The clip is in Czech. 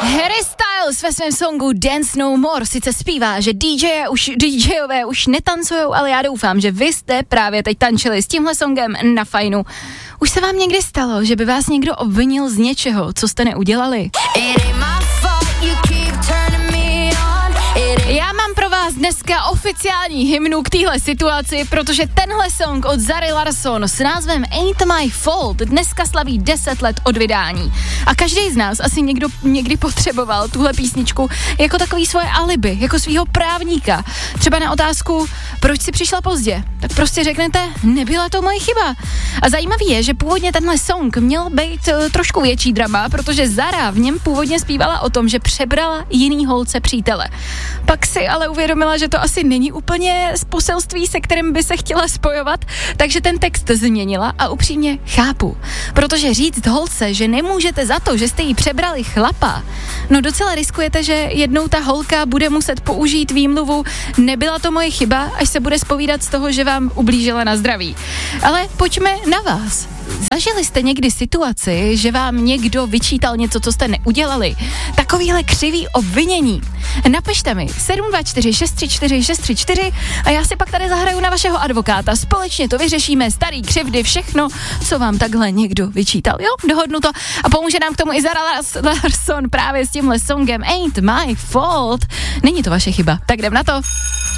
Harry Styles ve svém songu Dance No More sice zpívá, že DJové už netancujou, ale já doufám, že vy jste právě teď tančili s tímhle songem na fajnu. Už se vám někdy stalo, že by vás někdo obvinil z něčeho, co jste neudělali? Já mám pro vás dneska oficiální hymnu k téhle situaci, protože tenhle song od Zary Larsson s názvem Ain't My Fault dneska slaví 10 let od vydání. A každý z nás asi někdy potřeboval tuhle písničku jako takový svoje alibi, jako svýho právníka. Třeba na otázku, proč si přišla pozdě, tak prostě řeknete, nebyla to moje chyba. A zajímavý je, že původně tenhle song měl být trošku větší drama, protože Zara v něm původně zpívala o tom, že přebrala jiný holce přítele. Pak si ale uvědomila, že to asi není úplně z poselství, se kterým by se chtěla spojovat, takže ten text změnila a upřímně chápu. Protože říct holce, že nemůžete za to, že jste jí přebrali chlapa, no docela riskujete, že jednou ta holka bude muset použít výmluvu nebyla to moje chyba, až se bude zpovídat z toho, že vám ublížila na zdraví. Ale pojďme na vás. Zažili jste někdy situaci, že vám někdo vyčítal něco, co jste neudělali? Takovýhle křivý obvinění. Napište mi 724 634 634 a já si pak tady zahraju na vašeho advokáta. Společně to vyřešíme, starý křivdy, všechno, co vám takhle někdo vyčítal. Jo, dohodnu to. A pomůže nám k tomu i Zara Larsson právě s tímhle songem Ain't My Fault. Není to vaše chyba. Tak jdem na to.